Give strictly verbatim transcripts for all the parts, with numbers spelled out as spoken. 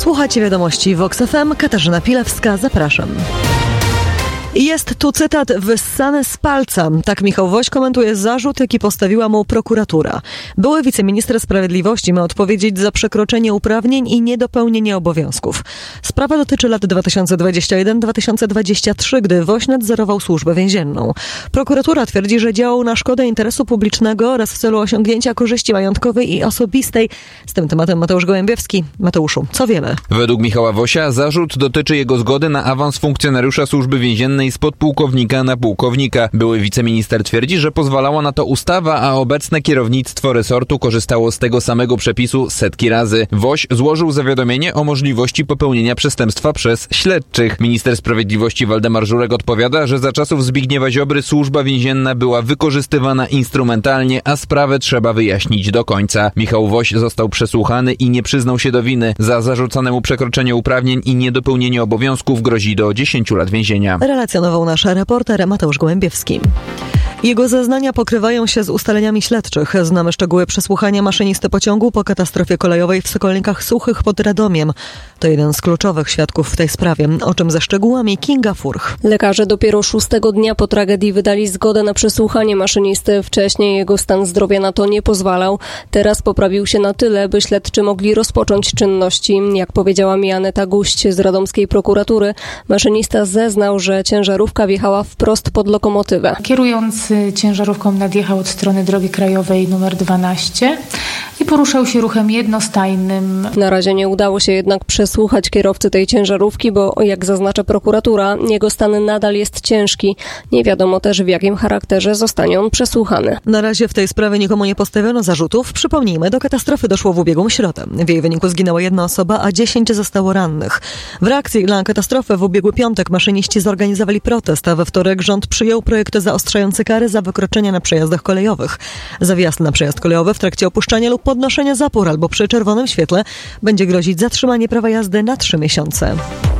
Słuchajcie wiadomości Vox F M. Katarzyna Pilewska, zapraszam. Jest tu cytat wyssany z palca. Tak Michał Woś komentuje zarzut, jaki postawiła mu prokuratura. Były wiceminister sprawiedliwości ma odpowiedzieć za przekroczenie uprawnień i niedopełnienie obowiązków. Sprawa dotyczy lat dwa tysiące dwudziestego pierwszego do dwa tysiące dwudziestego trzeciego, gdy Woś nadzorował służbę więzienną. Prokuratura twierdzi, że działał na szkodę interesu publicznego oraz w celu osiągnięcia korzyści majątkowej i osobistej. Z tym tematem Mateusz Gołębiewski. Mateuszu, co wiemy? Według Michała Wosia zarzut dotyczy jego zgody na awans funkcjonariusza służby więziennej z podpułkownika na pułkownika. Były wiceminister twierdzi, że pozwalała na to ustawa, a obecne kierownictwo resortu korzystało z tego samego przepisu setki razy. Woś złożył zawiadomienie o możliwości popełnienia przestępstwa przez śledczych. Minister sprawiedliwości Waldemar Żurek odpowiada, że za czasów Zbigniewa Ziobry służba więzienna była wykorzystywana instrumentalnie, a sprawę trzeba wyjaśnić do końca. Michał Woś został przesłuchany i nie przyznał się do winy. Za zarzucone mu przekroczenie uprawnień i niedopełnienie obowiązków grozi do dziesięciu lat więzienia. Relacjonował nasz reporter Mateusz Gołębiewski. Jego zeznania pokrywają się z ustaleniami śledczych. Znamy szczegóły przesłuchania maszynisty pociągu po katastrofie kolejowej w Sokolnikach Suchych pod Radomiem. To jeden z kluczowych świadków w tej sprawie. O czym ze szczegółami Kinga Furch. Lekarze dopiero szóstego dnia po tragedii wydali zgodę na przesłuchanie maszynisty. Wcześniej jego stan zdrowia na to nie pozwalał. Teraz poprawił się na tyle, by śledczy mogli rozpocząć czynności. Jak powiedziała mi Aneta Guść z radomskiej prokuratury, maszynista zeznał, że ciężarówka wjechała wprost pod lokomotywę. Kierując ciężarówką nadjechał od strony drogi krajowej numer dwanaście i poruszał się ruchem jednostajnym. Na razie nie udało się jednak przesłuchać kierowcy tej ciężarówki, bo jak zaznacza prokuratura, jego stan nadal jest ciężki. Nie wiadomo też, w jakim charakterze zostanie on przesłuchany. Na razie w tej sprawie nikomu nie postawiono zarzutów. Przypomnijmy, do katastrofy doszło w ubiegłą środę. W jej wyniku zginęła jedna osoba, a dziesięć zostało rannych. W reakcji na katastrofę w ubiegły piątek maszyniści zorganizowali protest, a we wtorek rząd przyjął projekt zaostrzający kary za wykroczenia na przejazdach kolejowych. Za wjazd na przejazd kolejowy w trakcie opuszczania lub podnoszenia zapór albo przy czerwonym świetle będzie grozić zatrzymanie prawa jazdy na trzy miesiące.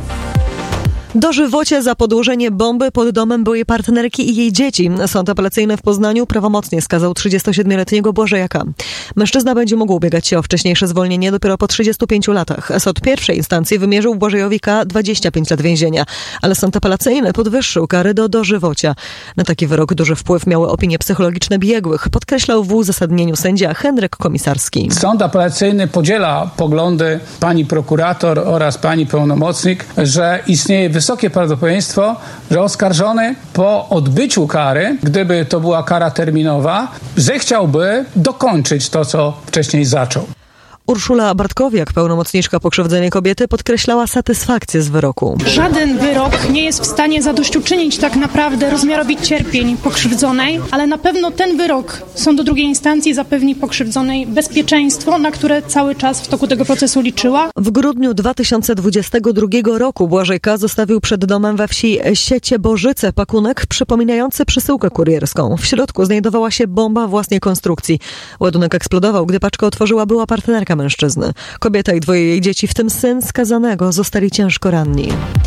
Dożywocie za podłożenie bomby pod domem byłej partnerki i jej dzieci. Sąd apelacyjny w Poznaniu prawomocnie skazał trzydziestosiedmioletniego Błażejaka. Mężczyzna będzie mógł ubiegać się o wcześniejsze zwolnienie dopiero po trzydziestu pięciu latach. Sąd pierwszej instancji wymierzył Błażejowi K. dwadzieścia pięć lat więzienia, ale sąd apelacyjny podwyższył kary do dożywocia. Na taki wyrok duży wpływ miały opinie psychologiczne biegłych, podkreślał w uzasadnieniu sędzia Henryk Komisarski. Sąd apelacyjny podziela poglądy pani prokurator oraz pani pełnomocnik, że istnieje wysokie prawdopodobieństwo, że oskarżony po odbyciu kary, gdyby to była kara terminowa, zechciałby dokończyć to, co wcześniej zaczął. Urszula Bartkowiak, pełnomocniczka pokrzywdzonej kobiety, podkreślała satysfakcję z wyroku. Żaden wyrok nie jest w stanie zadośćuczynić tak naprawdę rozmiarowi cierpień pokrzywdzonej, ale na pewno ten wyrok sądu drugiej instancji zapewni pokrzywdzonej bezpieczeństwo, na które cały czas w toku tego procesu liczyła. W grudniu dwa tysiące dwudziestego drugiego roku Błażej K. zostawił przed domem we wsi Siecie Bożyce pakunek przypominający przesyłkę kurierską. W środku znajdowała się bomba własnej konstrukcji. Ładunek eksplodował, gdy paczkę otworzyła była partnerka mężczyzny. Kobieta i dwoje jej dzieci, w tym syn skazanego, zostali ciężko ranni.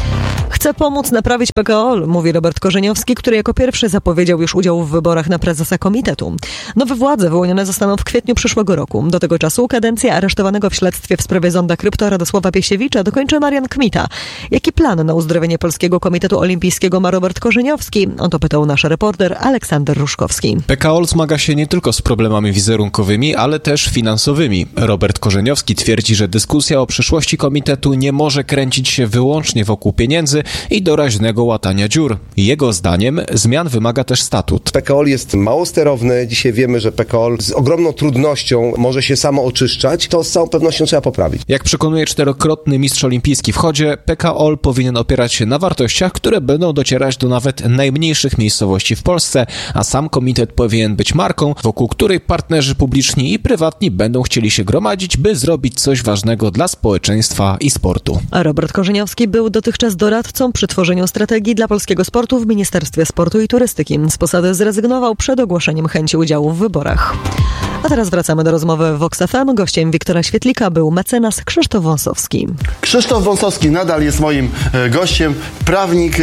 Chce pomóc naprawić P K O L, mówi Robert Korzeniowski, który jako pierwszy zapowiedział już udział w wyborach na prezesa komitetu. Nowe władze wyłonione zostaną w kwietniu przyszłego roku. Do tego czasu kadencję aresztowanego w śledztwie w sprawie zonda krypto Radosława Piesiewicza dokończy Marian Kmita. Jaki plan na uzdrowienie Polskiego Komitetu Olimpijskiego ma Robert Korzeniowski? O to pytał nasz reporter Aleksander Ruszkowski. P K O L zmaga się nie tylko z problemami wizerunkowymi, ale też finansowymi. Robert Korzeniowski twierdzi, że dyskusja o przyszłości komitetu nie może kręcić się wyłącznie wokół pieniędzy i doraźnego łatania dziur. Jego zdaniem zmian wymaga też statut. P K O L jest mało sterowny. Dzisiaj wiemy, że P K O L z ogromną trudnością może się samo oczyszczać. To z całą pewnością trzeba poprawić. Jak przekonuje czterokrotny mistrz olimpijski w chodzie, P K O L powinien opierać się na wartościach, które będą docierać do nawet najmniejszych miejscowości w Polsce, a sam komitet powinien być marką, wokół której partnerzy publiczni i prywatni będą chcieli się gromadzić, by zrobić coś ważnego dla społeczeństwa i sportu. A Robert Korzeniowski był dotychczas doradcą przy tworzeniu strategii dla polskiego sportu w Ministerstwie Sportu i Turystyki. Z posady zrezygnował przed ogłoszeniem chęci udziału w wyborach. A teraz wracamy do rozmowy w Vox F M. Gościem Wiktora Świetlika był mecenas Krzysztof Wąsowski. Krzysztof Wąsowski nadal jest moim gościem. Prawnik,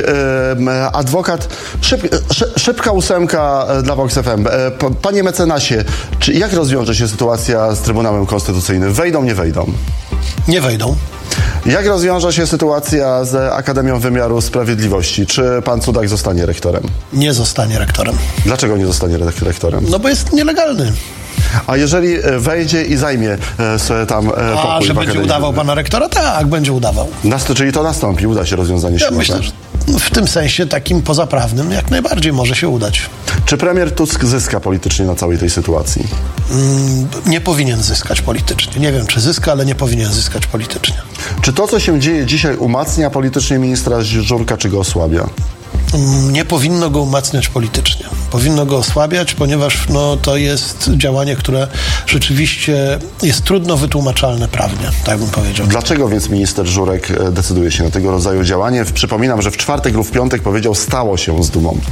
adwokat. Szyb, szybka ósemka dla Vox F M. Panie mecenasie, czy jak rozwiąże się sytuacja z Trybunałem Konstytucyjnym? Wejdą, nie wejdą? Nie wejdą. Jak rozwiąże się sytuacja z Akademią Wymiaru Sprawiedliwości? Czy pan Cudak zostanie rektorem? Nie zostanie rektorem. Dlaczego nie zostanie rektorem? No bo jest nielegalny. A jeżeli wejdzie i zajmie sobie tam pokój A, że będzie udawał pana rektora? Tak, będzie udawał. Nast- czyli to nastąpi, uda się rozwiązanie Ja siłowe. myślę, że w tym sensie takim pozaprawnym jak najbardziej może się udać. Czy premier Tusk zyska politycznie na całej tej sytuacji? Mm, nie powinien zyskać politycznie. Nie wiem, czy zyska, ale nie powinien zyskać politycznie. Czy to, co się dzieje dzisiaj, umacnia politycznie ministra Żurka, czy go osłabia? Nie powinno go umacniać politycznie. Powinno go osłabiać, ponieważ no, to jest działanie, które rzeczywiście jest trudno wytłumaczalne prawnie, tak bym powiedział. Dlaczego więc minister Żurek decyduje się na tego rodzaju działanie? Przypominam, że w czwartek lub w piątek powiedział, stało się z dumą.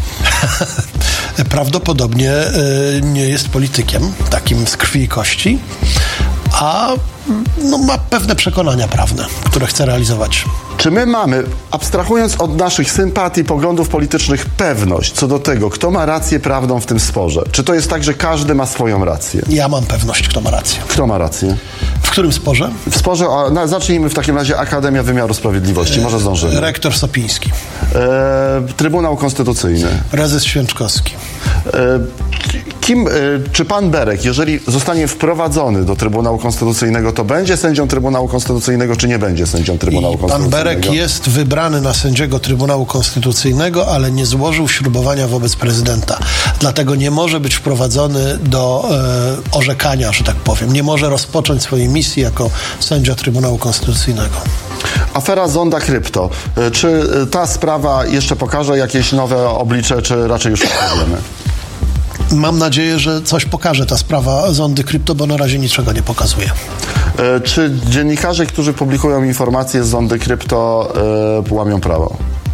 Prawdopodobnie y, nie jest politykiem, takim z krwi i kości, a no, ma pewne przekonania prawne, które chce realizować. Czy my mamy, abstrahując od naszych sympatii, poglądów politycznych, pewność co do tego, kto ma rację prawną w tym sporze? Czy to jest tak, że każdy ma swoją rację? Ja mam pewność, kto ma rację. Kto ma rację? W którym sporze? W sporze, o, no, zacznijmy w takim razie Akademia Wymiaru Sprawiedliwości, może zdążymy. Rektor Sopiński. E, Trybunał Konstytucyjny. Prezes Święczkowski. E, kim, e, czy pan Berek, jeżeli zostanie wprowadzony do Trybunału Konstytucyjnego, to będzie sędzią Trybunału Konstytucyjnego, czy nie będzie sędzią Trybunału I Konstytucyjnego? Pan Berek jest wybrany na sędziego Trybunału Konstytucyjnego, ale nie złożył ślubowania wobec prezydenta. Dlatego nie może być wprowadzony do e, orzekania, że tak powiem. Nie może rozpocząć swojej misji jako sędzia Trybunału Konstytucyjnego. Afera Zonda Krypto. E, Czy ta sprawa jeszcze pokaże jakieś nowe oblicze, czy raczej już nie wiemy? Mam nadzieję, że coś pokaże ta sprawa Zondy Krypto, bo na razie niczego nie pokazuje. E, Czy dziennikarze, którzy publikują informacje z Zondy Krypto, e, łamią prawo?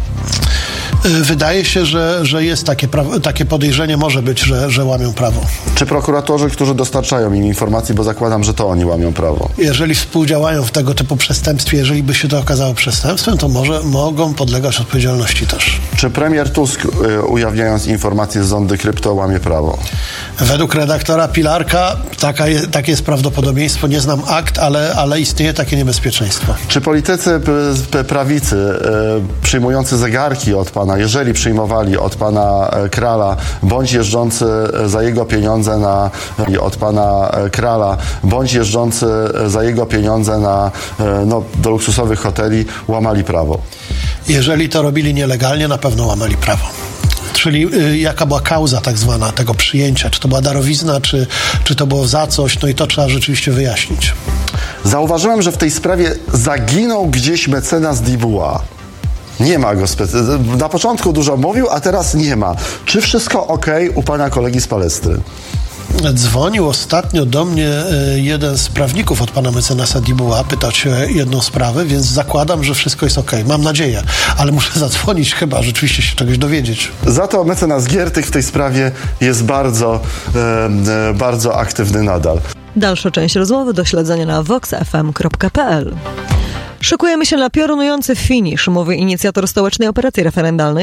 Wydaje się, że, że jest takie, pra- takie podejrzenie, może być, że, że łamią prawo. Czy prokuratorzy, którzy dostarczają im informacji, bo zakładam, że to oni łamią prawo? Jeżeli współdziałają w tego typu przestępstwie, jeżeli by się to okazało przestępstwem, to może mogą podlegać odpowiedzialności też. Czy premier Tusk, y, ujawniając informacje z Zondy Krypto, łamie prawo? Według redaktora Pilarka taka je, takie jest prawdopodobieństwo. Nie znam akt, ale, ale istnieje takie niebezpieczeństwo. Czy politycy p- p- prawicy y, przyjmujący zegarki od pana, jeżeli przyjmowali od pana e, Krala, bądź jeżdżący za jego pieniądze na, od pana e, Krala, bądź jeżdżący za jego pieniądze na, e, no, do luksusowych hoteli, łamali prawo? Jeżeli to robili nielegalnie, na pewno łamali prawo. Czyli y, jaka była kauza tak zwana tego przyjęcia? Czy to była darowizna, czy, czy to było za coś? No i to trzeba rzeczywiście wyjaśnić. Zauważyłem, że w tej sprawie zaginął gdzieś mecenas Dubois. Nie ma go. Spe- Na początku dużo mówił, a teraz nie ma. Czy wszystko ok u pana kolegi z Palestry? Dzwonił ostatnio do mnie y, jeden z prawników od pana mecenasa Dubois, pytał się o jedną sprawę, więc zakładam, że wszystko jest ok. Mam nadzieję, ale muszę zadzwonić chyba, rzeczywiście się czegoś dowiedzieć. Za to mecenas Giertych w tej sprawie jest bardzo, e, e, bardzo aktywny nadal. Dalsza część rozmowy do śledzenia na vox f m kropka p l. Szykujemy się na piorunujący finisz, mówi inicjator stołecznej operacji referendalnej.